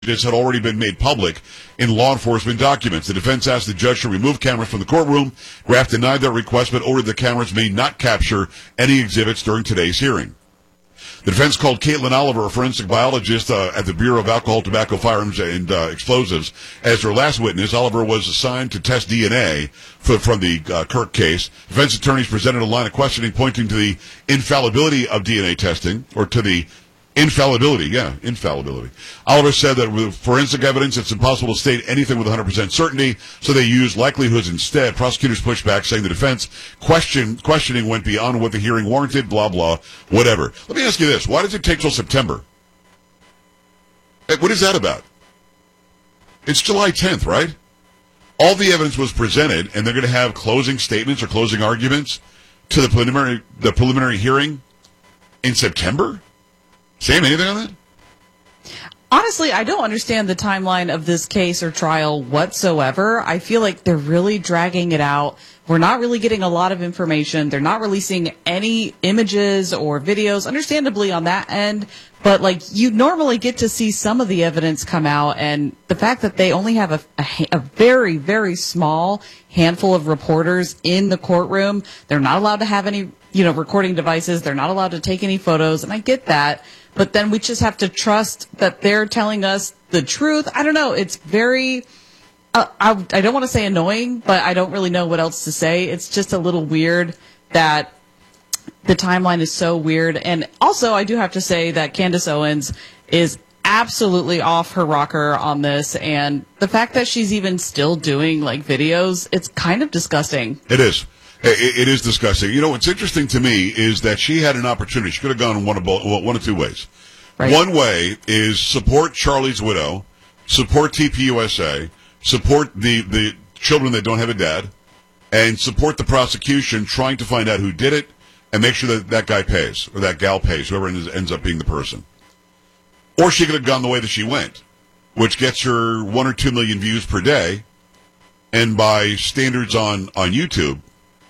had already been made public in law enforcement documents. The defense asked the judge to remove cameras from the courtroom. Graff denied that request, but ordered the cameras may not capture any exhibits during today's hearing. The defense called Caitlin Oliver, a forensic biologist at the Bureau of Alcohol, Tobacco, Firearms, and Explosives, as their last witness. Oliver was assigned to test DNA from the Kirk case. Defense attorneys presented a line of questioning pointing to the infallibility of DNA testing, or to the infallibility. Oliver said that with forensic evidence, it's impossible to state anything with 100% certainty, so they used likelihoods instead. Prosecutors pushed back, saying the defense questioning went beyond what the hearing warranted, blah, blah, whatever. Let me ask you this. Why does it take till September? What is that about? It's July 10th, right? All the evidence was presented, and they're going to have closing statements or closing arguments to the preliminary hearing in September? Sam, anything on that? Honestly, I don't understand the timeline of this case or trial whatsoever. I feel like they're really dragging it out. We're not really getting a lot of information. They're not releasing any images or videos, understandably on that end. But, like, you normally get to see some of the evidence come out, and the fact that they only have a very, very small handful of reporters in the courtroom, they're not allowed to have any, recording devices. They're not allowed to take any photos, and I get that. But then we just have to trust that they're telling us the truth. I don't know. It's very, I don't want to say annoying, but I don't really know what else to say. It's just a little weird that the timeline is so weird. And also, I do have to say that Candace Owens is absolutely off her rocker on this. And the fact that she's even still doing, videos, it's kind of disgusting. It is. It is disgusting. What's interesting to me is that she had an opportunity. She could have gone one of two ways. Right. One way is support Charlie's widow, support TPUSA, support the children that don't have a dad, and support the prosecution trying to find out who did it and make sure that guy pays, or that gal pays, whoever ends up being the person. Or she could have gone the way that she went, which gets her 1 or 2 million views per day, and by standards on YouTube,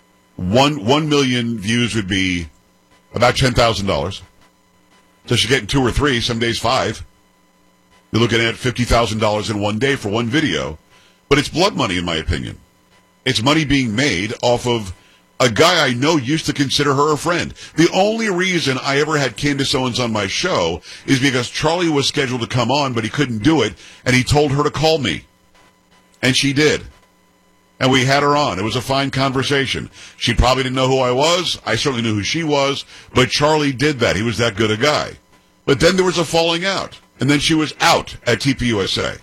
1 million views would be about $10,000. So she's getting 2 or 3, some days 5. You're looking at $50,000 in one day for one video. But it's blood money, in my opinion. It's money being made off of a guy I know used to consider her a friend. The only reason I ever had Candace Owens on my show is because Charlie was scheduled to come on, but he couldn't do it, and he told her to call me. And she did. And we had her on. It was a fine conversation. She probably didn't know who I was. I certainly knew who she was. But Charlie did that. He was that good a guy. But then there was a falling out. And then she was out at TPUSA.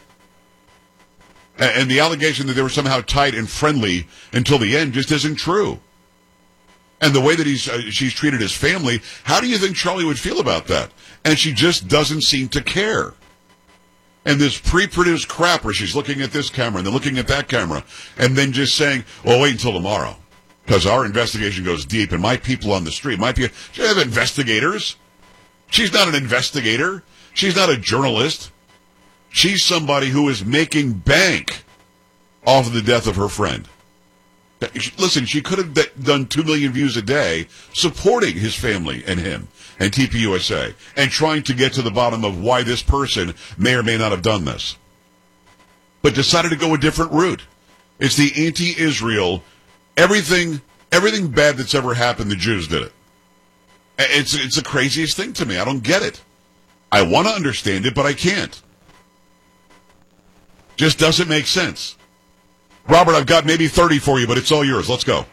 And the allegation that they were somehow tight and friendly until the end just isn't true. And the way that she's treated his family, how do you think Charlie would feel about that? And she just doesn't seem to care. And this pre-produced crap where she's looking at this camera and then looking at that camera and then just saying, well, wait until tomorrow because our investigation goes deep and my people on the street she have investigators. She's not an investigator. She's not a journalist. She's somebody who is making bank off of the death of her friend. Listen, she could have done 2 million views a day supporting his family and him and TPUSA and trying to get to the bottom of why this person may or may not have done this. But decided to go a different route. It's the anti-Israel, everything bad that's ever happened, the Jews did it. It's the craziest thing to me. I don't get it. I want to understand it, but I can't. Just doesn't make sense. Robert, I've got maybe 30 for you, but it's all yours. Let's go.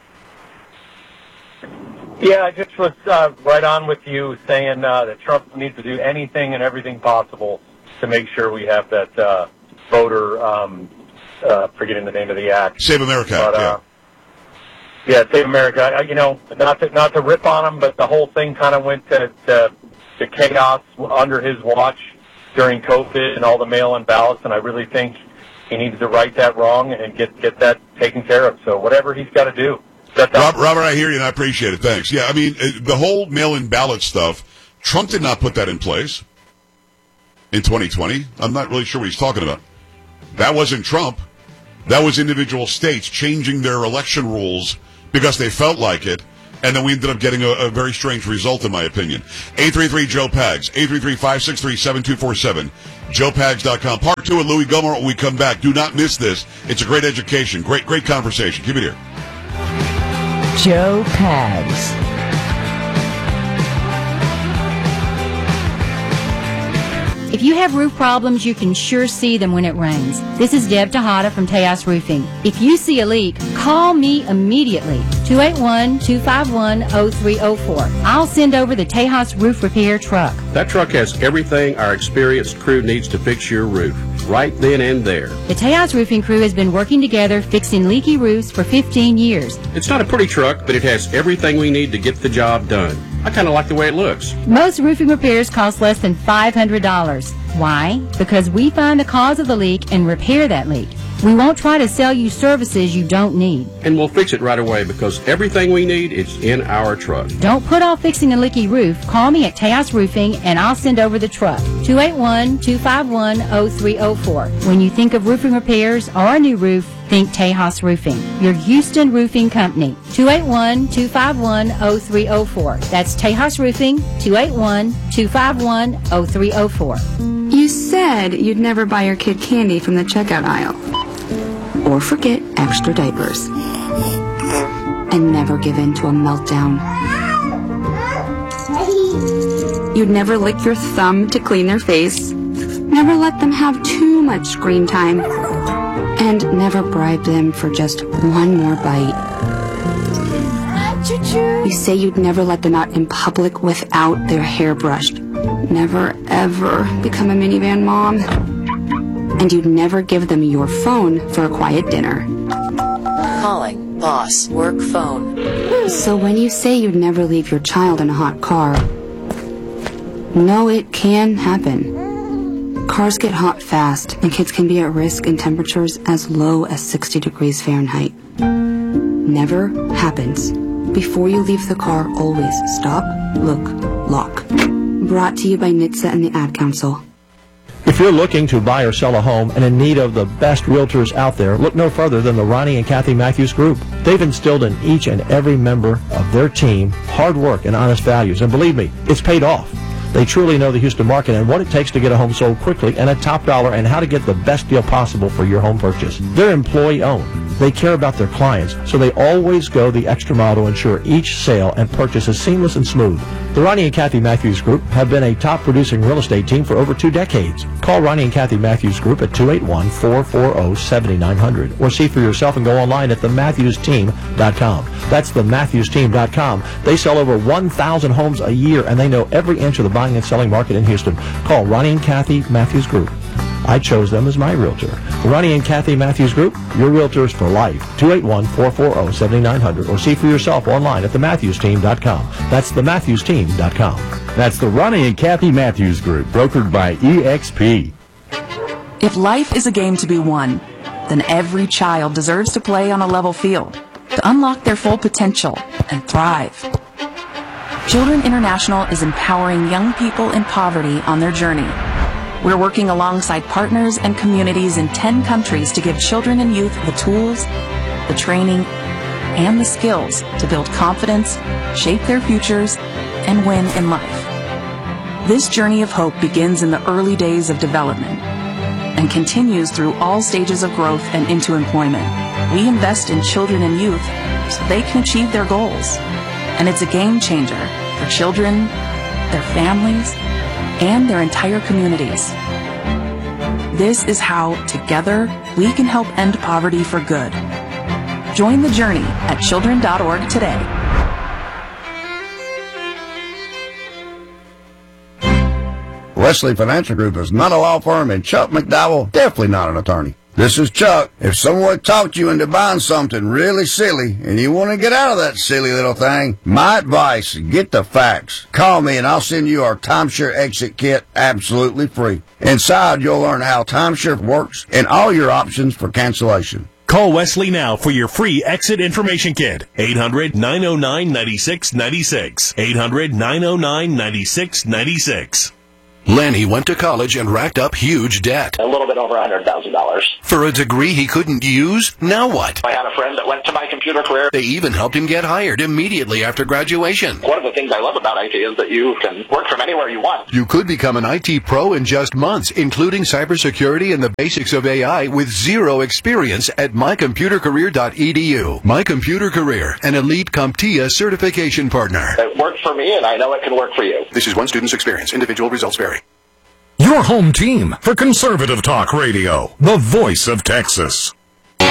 Yeah, I just was right on with you saying that Trump needs to do anything and everything possible to make sure we have that voter, forgetting the name of the act. Save America, but, yeah, Save America. Not to rip on him, but the whole thing kind of went to chaos under his watch during COVID and all the mail-in ballots, and I really think he needs to right that wrong and get that taken care of. So whatever he's got to do. Robert, I hear you, and I appreciate it. Thanks. Yeah, I mean, the whole mail-in ballot stuff, Trump did not put that in place in 2020. I'm not really sure what he's talking about. That wasn't Trump. That was individual states changing their election rules because they felt like it And then we ended up getting a very strange result, in my opinion. 833-JOE-PAGS, 833-563-7247, joepags.com. Part 2 with Louis Gohmert when we come back. Do not miss this. It's a great education. Great conversation. Keep it here. Joe Pags. If you have roof problems, you can sure see them when it rains. This is Deb Tejada from Tejas Roofing. If you see a leak, call me immediately, 281-251-0304. I'll send over the Tejas Roof Repair truck. That truck has everything our experienced crew needs to fix your roof, right then and there. The Tejas Roofing crew has been working together fixing leaky roofs for 15 years. It's not a pretty truck, but it has everything we need to get the job done. I kind of like the way it looks. Most roofing repairs cost less than $500. Why? Because we find the cause of the leak and repair that leak. We won't try to sell you services you don't need. And we'll fix it right away because everything we need is in our truck. Don't put off fixing a leaky roof. Call me at Tejas Roofing and I'll send over the truck. 281-251-0304. When you think of roofing repairs or a new roof, think Tejas Roofing, your Houston roofing company. 281-251-0304. That's Tejas Roofing, 281-251-0304. You said you'd never buy your kid candy from the checkout aisle. Or forget extra diapers. And never give in to a meltdown. You'd never lick your thumb to clean their face. Never let them have too much screen time. And never bribe them for just one more bite. You say you'd never let them out in public without their hair brushed. Never, ever become a minivan mom. And you'd never give them your phone for a quiet dinner. Calling boss work phone. So when you say you'd never leave your child in a hot car, no, it can happen. Cars get hot fast, and kids can be at risk in temperatures as low as 60 degrees Fahrenheit. Never happens. Before you leave the car, always stop, look, lock. Brought to you by NHTSA and the Ad Council. If you're looking to buy or sell a home and in need of the best realtors out there, look no further than the Ronnie and Kathy Matthews Group. They've instilled in each and every member of their team hard work and honest values, and believe me, it's paid off. They truly know the Houston market and what it takes to get a home sold quickly and at top dollar and how to get the best deal possible for your home purchase. They're employee-owned. They care about their clients, so they always go the extra mile to ensure each sale and purchase is seamless and smooth. The Ronnie and Kathy Matthews Group have been a top-producing real estate team for over 2 decades. Call Ronnie and Kathy Matthews Group at 281-440-7900 or see for yourself and go online at thematthewsteam.com. That's thematthewsteam.com. They sell over 1,000 homes a year, and they know every inch of the buying and selling market in Houston. Call Ronnie and Kathy Matthews Group. I chose them as my realtor. The Ronnie and Kathy Matthews Group, your realtors for life. 281-440-7900 or see for yourself online at thematthewsteam.com. That's thematthewsteam.com. That's the Ronnie and Kathy Matthews Group, brokered by EXP. If life is a game to be won, then every child deserves to play on a level field to unlock their full potential and thrive. Children International is empowering young people in poverty on their journey. We're working alongside partners and communities in 10 countries to give children and youth the tools, the training, and the skills to build confidence, shape their futures, and win in life. This journey of hope begins in the early days of development and continues through all stages of growth and into employment. We invest in children and youth so they can achieve their goals. And it's a game changer for children, their families, and their entire communities. This is how, together, we can help end poverty for good. Join the journey at children.org today. Wesley Financial Group is not a law firm, and Chuck McDowell, definitely not an attorney. This is Chuck. If someone talked you into buying something really silly and you want to get out of that silly little thing, my advice, get the facts. Call me and I'll send you our timeshare exit kit absolutely free. Inside, you'll learn how timeshare works and all your options for cancellation. Call Wesley now for your free exit information kit. 800-909-9696. 800-909-9696. Lenny went to college and racked up huge debt. A little bit over $100,000. For a degree he couldn't use? Now what? I had a friend that went to my computer career. They even helped him get hired immediately after graduation. One of the things I love about IT is that you can work from anywhere you want. You could become an IT pro in just months, including cybersecurity and the basics of AI with zero experience at mycomputercareer.edu. My Computer Career, an elite CompTIA certification partner. It worked for me, and I know it can work for you. This is one student's experience. Individual results vary. Your home team for Conservative Talk Radio, the voice of Texas. I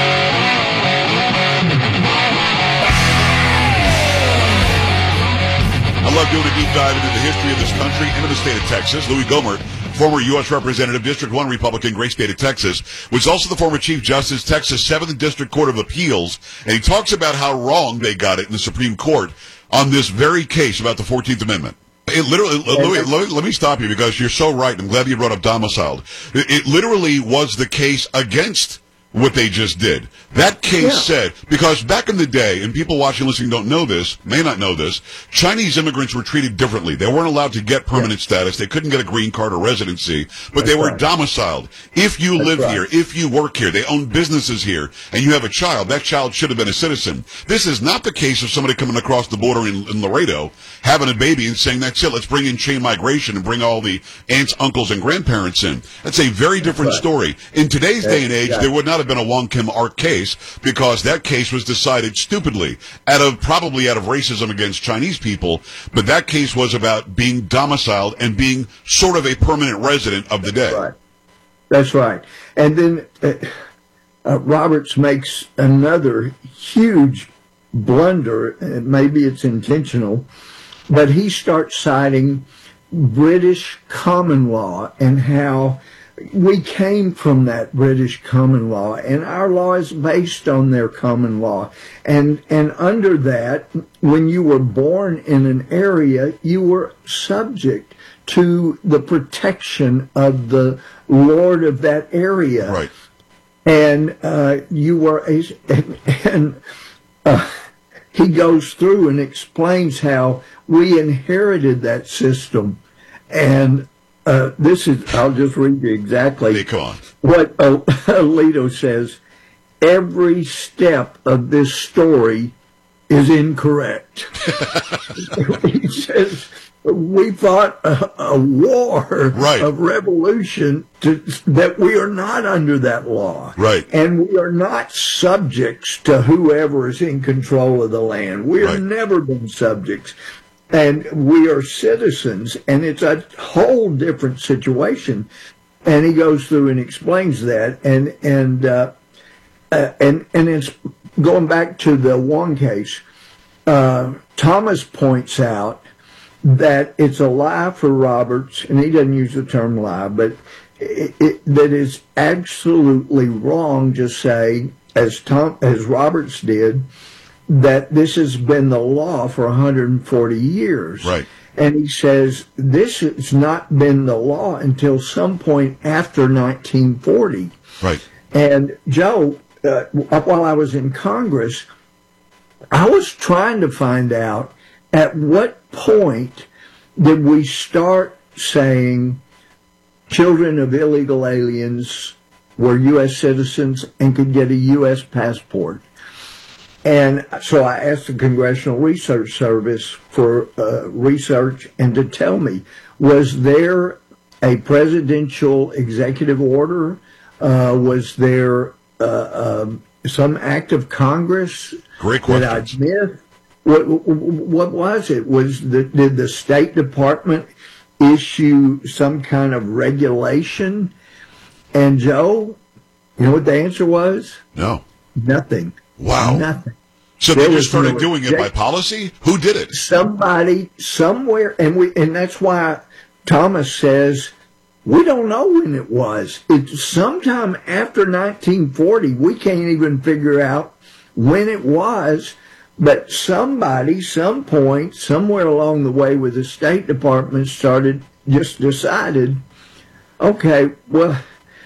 love doing a deep dive into the history of this country and of the state of Texas. Louis Gohmert, former U.S. Representative, District 1 Republican, great state of Texas, was also the former Chief Justice, Texas 7th District Court of Appeals, and he talks about how wrong they got it in the Supreme Court on this very case about the 14th Amendment. It literally, Louis, let me stop you because you're so right. I'm glad you brought up domiciled. It literally was the case against what they just did. That case said, because back in the day, and people watching and listening don't know this, may not know this, Chinese immigrants were treated differently. They weren't allowed to get permanent status. They couldn't get a green card or residency, but they were domiciled. If you live here, if you work here, they own businesses here, and you have a child, that child should have been a citizen. This is not the case of somebody coming across the border in Laredo, having a baby and saying, that's it, let's bring in chain migration and bring all the aunts, uncles, and grandparents in. That's a very different story. In today's day and age, there would not have been a Wong Kim Ark case because that case was decided stupidly probably out of racism against Chinese people, but that case was about being domiciled and being sort of a permanent resident of the day. Right. That's right. And then Roberts makes another huge blunder, and maybe it's intentional, but he starts citing British common law and how we came from that British common law, and our law is based on their common law. And under that, when you were born in an area, you were subject to the protection of the lord of that area. Right. And you were he goes through and explains how we inherited that system. And I'll just read you exactly what Alito says. Every step of this story is incorrect. He says, we fought a war of revolution that we are not under that law. Right. And we are not subjects to whoever is in control of the land. We have never been subjects. And we are citizens, and it's a whole different situation. And he goes through and explains that, and it's going back to the Wong case. Thomas points out that it's a lie for Roberts, and he doesn't use the term lie, but that is absolutely wrong to say, as Roberts did, that this has been the law for 140 years. Right. And he says this has not been the law until some point after 1940. Right. And Joe, while I was in Congress, I was trying to find out at what point did we start saying children of illegal aliens were U.S. citizens and could get a U.S. passport. And so I asked the Congressional Research Service for research and to tell me, was there a presidential executive order? Was there some act of Congress Great question. that I missed? What was it? Did the State Department issue some kind of regulation? And Joe, you know what the answer was? No. Nothing. Wow. Nothing. So they just started doing it by policy? Who did it? Somebody, somewhere, and that's why Thomas says, we don't know when it was. It's sometime after 1940. We can't even figure out when it was, but somebody, some point, somewhere along the way with the State Department decided, okay, well,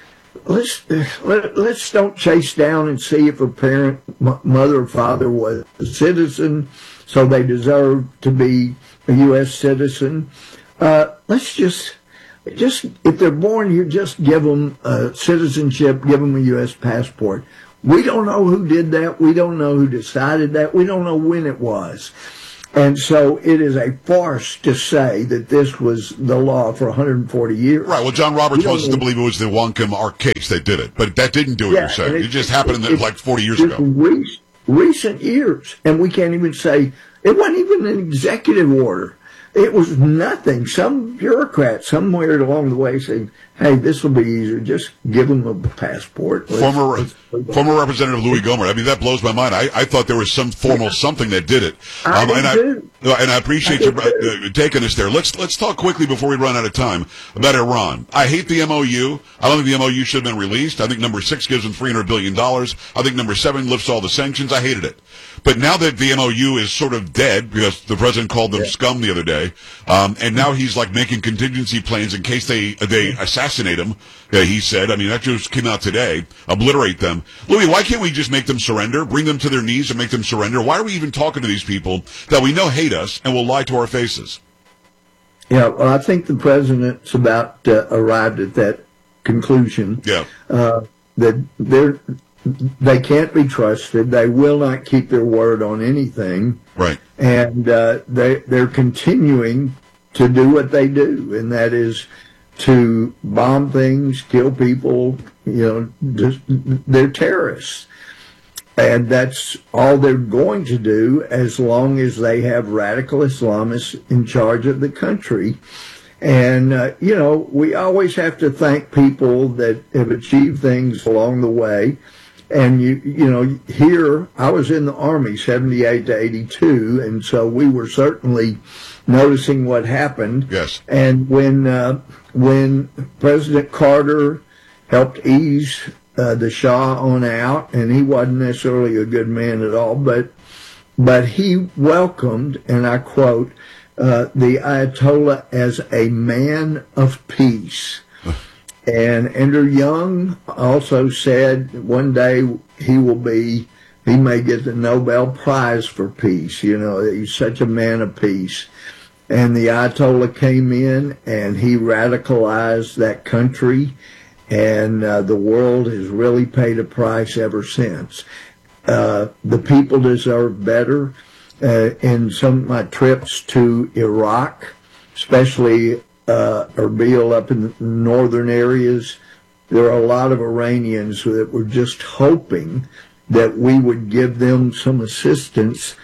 let's don't chase down and see if a parent, mother or father was a citizen, so they deserve to be a U.S. citizen. Let's just just if they're born here, just give them citizenship, give them a U.S. passport. We don't know who did that. We don't know who decided that. We don't know when it was. And so it is a farce to say that this was the law for 140 years. Right. Well, John Roberts wants us to believe it was the Whatcom Ark case that did it, but that didn't do what you're saying. It just happened like 40 years ago. Recent years, and we can't even say it wasn't even an executive order. It was nothing. Some bureaucrat somewhere along the way said, hey, this will be easier. Just give them a passport. Former Representative Louis Gohmert. I mean, that blows my mind. I thought there was some formal something that did it. And I appreciate you taking us there. Let's talk quickly before we run out of time about Iran. I hate the MOU. I don't think the MOU should have been released. I think number 6 gives them $300 billion. I think number 7 lifts all the sanctions. I hated it. But now that the MOU is sort of dead, because the president called them scum the other day, and now he's like making contingency plans in case they assassinate him, he said. I mean, that just came out today. Obliterate them. Louis, why can't we just make them surrender, bring them to their knees and make them surrender? Why are we even talking to these people that we know hate us and will lie to our faces? Yeah, well, I think the president's about arrived at that conclusion. Yeah. That they can't be trusted. They will not keep their word on anything. Right. And they're continuing to do what they do, and that is to bomb things, kill people. They're terrorists. And that's all they're going to do as long as they have radical Islamists in charge of the country. And, we always have to thank people that have achieved things along the way. And, here, I was in the Army 78 to 82, and so we were certainly noticing what happened. Yes. And when President Carter helped ease the Shah on out, and he wasn't necessarily a good man at all, but he welcomed, and I quote, the Ayatollah as a man of peace. And Andrew Young also said one day he may get the Nobel Prize for peace. He's such a man of peace. And the Ayatollah came in and he radicalized that country, and the world has really paid a price ever since. The people deserve better. In some of my trips to Iraq, especially Erbil up in the northern areas, there are a lot of Iranians that were just hoping that we would give them some assistance,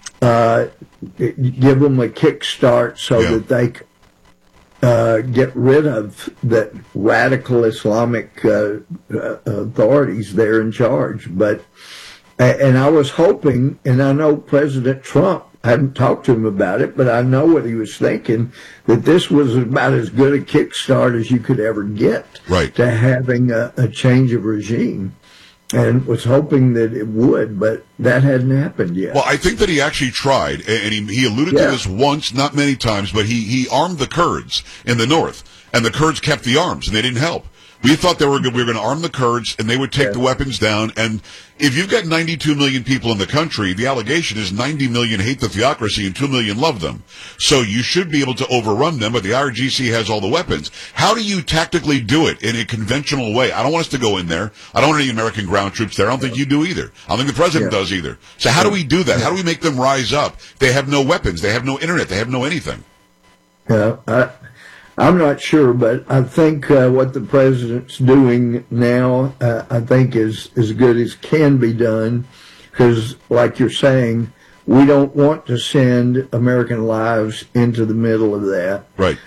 give them a kickstart so that they get rid of the radical Islamic authorities there in charge. And I was hoping, and I know President Trump, I haven't talked to him about it, but I know what he was thinking, that this was about as good a kickstart as you could ever get to having a change of regime. And was hoping that it would, but that hadn't happened yet. Well, I think that he actually tried, and he alluded to this once, not many times, but he armed the Kurds in the north, and the Kurds kept the arms, and they didn't help. We thought we were going to arm the Kurds, and they would take the weapons down. And if you've got 92 million people in the country, the allegation is 90 million hate the theocracy and 2 million love them. So you should be able to overrun them, but the IRGC has all the weapons. How do you tactically do it in a conventional way? I don't want us to go in there. I don't want any American ground troops there. I don't think you do either. I don't think the president does either. So how do we do that? How do we make them rise up? They have no weapons. They have no internet. They have no anything. I'm not sure, but I think what the president's doing now, I think is as good as can be done, because like you're saying, we don't want to send American lives into the middle of that. Right.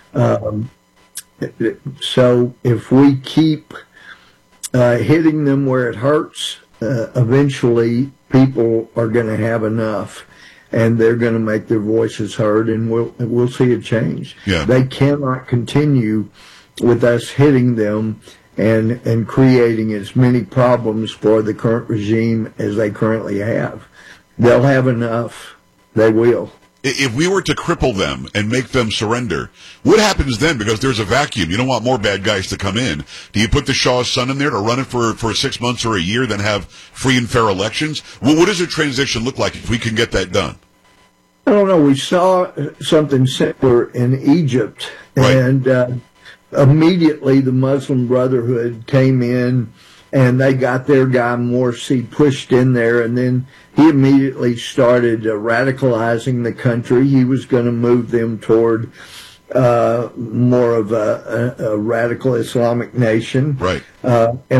So if we keep hitting them where it hurts, eventually people are going to have enough. And they're going to make their voices heard, and we'll see a change. Yeah. They cannot continue with us hitting them and creating as many problems for the current regime as they currently have. They'll have enough. They will. If we were to cripple them and make them surrender, what happens then? Because there's a vacuum. You don't want more bad guys to come in. Do you put the Shah's son in there to run it for 6 months or a year, then have free and fair elections? Well, what does a transition look like if we can get that done? I don't know. We saw something similar in Egypt, and immediately the Muslim Brotherhood came in and they got their guy Morsi pushed in there, and then he immediately started radicalizing the country. He was going to move them toward more of a radical Islamic nation. Right. And